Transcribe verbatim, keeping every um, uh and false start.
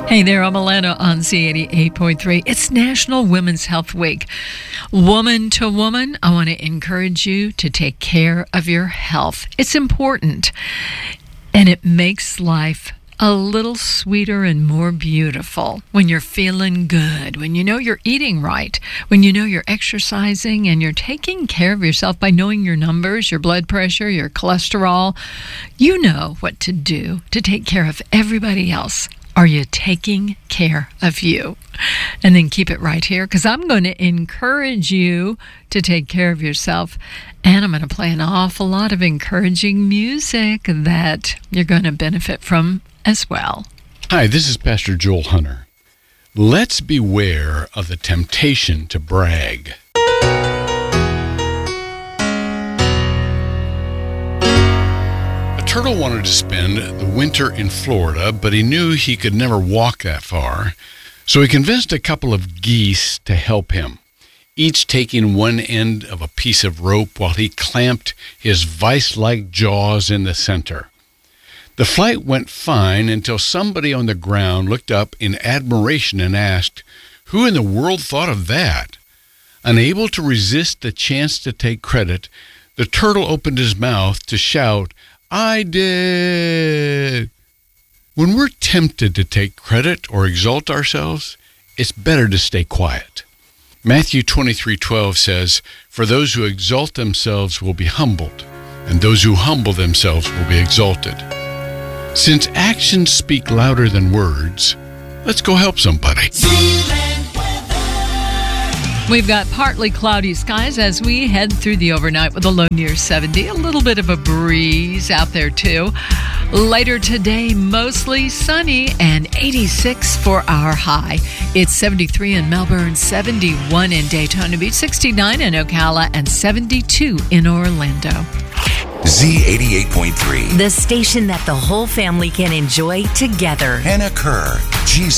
Hey there, I'm Alana on Z eighty-eight point three. It's National Women's Health Week. Woman to woman, I want to encourage you to take care of your health. It's important, and it makes life a little sweeter and more beautiful when you're feeling good, when you know you're eating right, when you know you're exercising and you're taking care of yourself by knowing your numbers, your blood pressure, your cholesterol. You know what to do to take care of everybody else. Are you taking care of you? And then keep it right here, because I'm going to encourage you to take care of yourself. And I'm going to play an awful lot of encouraging music that you're going to benefit from as well. Hi, this is Pastor Joel Hunter. Let's beware of the temptation to brag. A turtle wanted to spend the winter in Florida, but he knew he could never walk that far, so he convinced a couple of geese to help him, each taking one end of a piece of rope while he clamped his vice-like jaws in the center. The flight went fine until somebody on the ground looked up in admiration and asked, "Who in the world thought of that?" Unable to resist the chance to take credit, the turtle opened his mouth to shout, "I did!" When we're tempted to take credit or exalt ourselves, it's better to stay quiet. Matthew twenty-three twelve says, "For those who exalt themselves will be humbled, and those who humble themselves will be exalted." Since actions speak louder than words, let's go help somebody. We've got partly cloudy skies as we head through the overnight with a low near seventy. A little bit of a breeze out there, too. Later today, mostly sunny and eighty-six for our high. It's seventy-three in Melbourne, seventy-one in Daytona Beach, sixty-nine in Ocala, and seventy-two in Orlando. Z eighty-eight point three. The station that the whole family can enjoy together. Hannah Kerr, G